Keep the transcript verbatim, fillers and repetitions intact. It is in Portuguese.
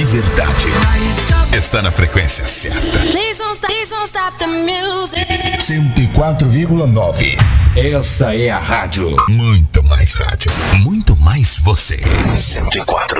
verdade. Está na frequência certa. cento e quatro vírgula nove. Essa é a rádio. Muito mais rádio. Muito mais você. cento e quatro.